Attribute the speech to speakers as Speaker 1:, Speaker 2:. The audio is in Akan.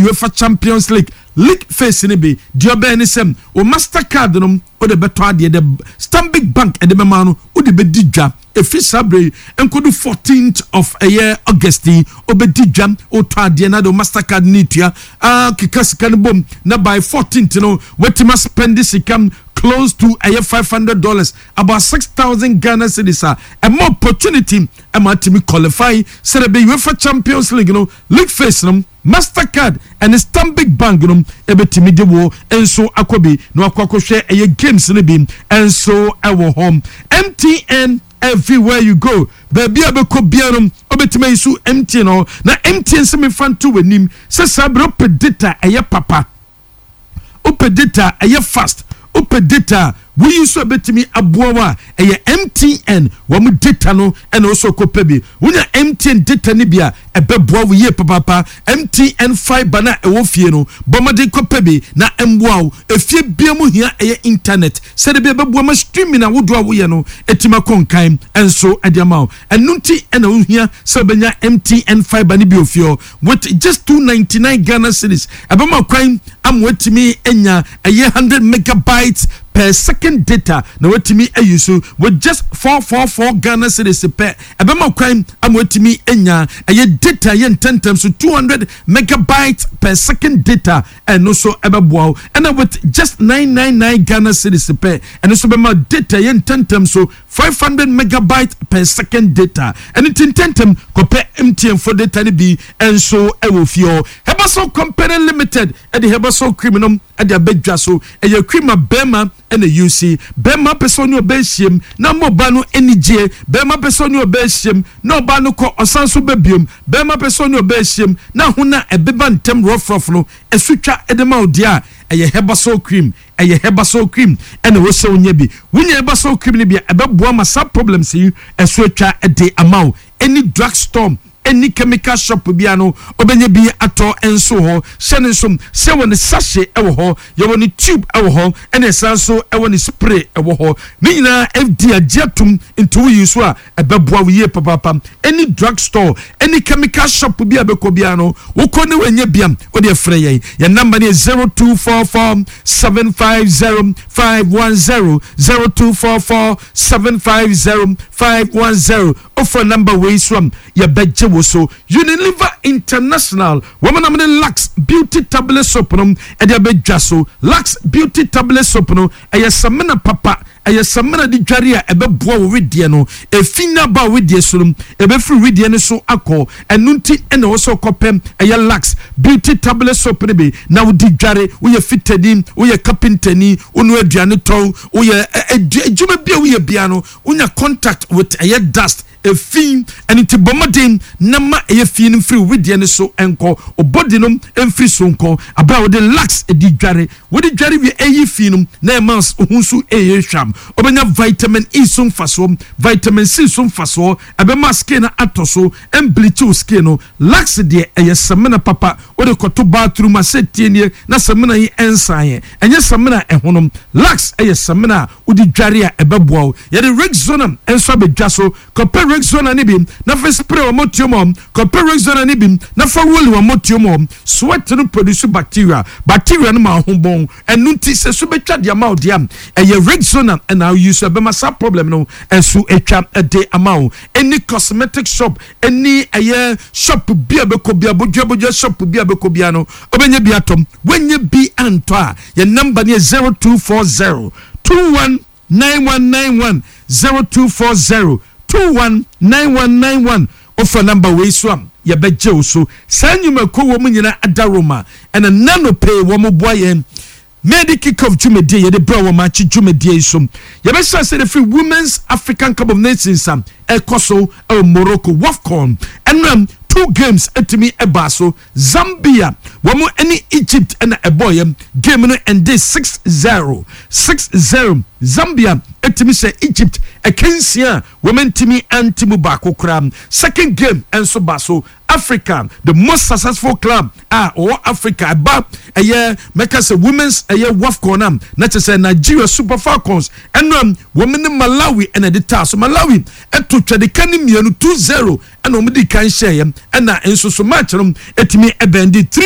Speaker 1: UEFA Champions League face ni be dio be ni sem o Mastercard no o de beto ade de Stanbic Bank e de mema no o de be didwa efi sabre enkodu 14th of a year August o be didwa o to ade na do Mastercard ni tua kika sika no bom na by 14th no wetima spend this income close to $500 about 6,000 Ghana cedis a more opportunity to qualify say be UEFA Champions League league face Mastercard and Stanbic Bank ebetimi de wo enso akobi no akwakohwe eye games ne bi enso ewo home MTN everywhere you go baby abeko bianom obetimi isu MTN no na MTN se me fanto wanim se sabro data eye papa data eye fast data we use betimi aboa eye MTN wamu data no and also kopebi wunya MTN data ni bia ebeboa we ye papa MTN fiber na ewo fie no bomade kopebi na emboa efie bia mu hia eye internet se de beboa ma streaming na wodo wo ye no etima konkan enso adiamao enunti ena wo hia se benya MTN fiber ni bi ofio with just 299 Ghana cedis ebema kwan amwetimi enya eye 100 megabytes per second data na wetimi ayusu with just 444 Ghana cedis per ebema kwan amwetimi enya eye data yen 10 times so 200 megabytes per second data and also ebeboa and with just 999 Ghana cedis per and also bema data yen 10 times so 500 megabytes per second data and it in 10 times compare MTN for data ni bi and so ewofio Hebaso Company Limited and the Hebaso criminal at the bedja so and your creamer bema and the UC bema person your beshim na mo banu enije bema person your beshim no banu ko osanso bebium bema person your beshim na huna ebeba ntem rough no esutwa edema odia eye Hebaso cream eye Hebaso cream and wo se onya bi wunya Hebaso cream ni bia ebeboa masa problems yi esutwa ede amao any drugstore any chemical shop biano obenye bi ato enso ho hye nsom se woni sachet ewo ho ye woni tube ewo ho ene sanso ewo ni spray ewo ho ni nyina FD agiatum into use a ebeboa we papa any drugstore any chemical shop bi abeko biano wo ko ne wenye biam wo de frɛ ye your number is 0244 750 510 0244 750 510 offer number we swam your bedje so Unilever International woman amene Lux Beauty Tablet Soap no e de abedwa so Lux Beauty Tablet Soap no eyesamena papa eyesamena di dware a ebeboa wo wedie no efina ba wedie so no ebefri wedie ne so akọ enunti ene wo so kopem eye Lux Beauty Tablet Soap ne be na wo di dware wo ye fitadi wo ye carpentani unu aduane ton wo ye ejuma bia wo ye bia no unya contact with eye dust a fin and it bomadin nama a fin free with the so enko or body num and free sonko about the Lux a digare with the jerry we a finum na mas unsu a sham obenya vitamin E sum faso vitamin C sum faso abema skin atoso and bleach skin Lux de a samena papa or the koto bathroom a set tienie na samena yi ensan and yes samena e honum Lux a samena udi jaria e beboa ye the Rexona and so be jaso compare Rexona ni bim na fa spray o motium compare Rexona ni bim na fa woli o motium sweat no produce bacteria no ma ho bon enunti se so betwa dia ma odiam e ye Rexona and now use be masa problem no enso etwa ede ama any cosmetic shop any eye shop bia be ko bia bodwa shop bia be ko bia no obenye bia tom wenye bi anto a ye number ni 0240 219191 0240 219191 offer number we swam ya beje so sanyuma ko wo munyina adaroma and nano pay wo mo boyen medical kick off jumedie ye de bra wo match jumedie so ya be say the free women's African Cup of Nations ekoso Morocco WAFCON and 2 games etimi ebaso Zambia womo any Egypt and a boy game no and this 6-0 Zambia etimi say Egypt a Kenya women timi antimu bako kram second game and so baso Africa the most successful club or Africa about a year make us a women's a year WAFCON not to say Nigeria Super Falcons and women in Malawi and the task so Malawi eto twede kanimienu 2-0 and omedi kan share and na enso so match etimi ebendi 3